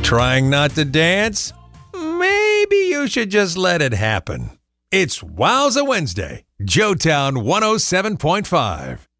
Trying not to dance? Maybe you should just let it happen. It's Wowza Wednesday, Joetown 107.5.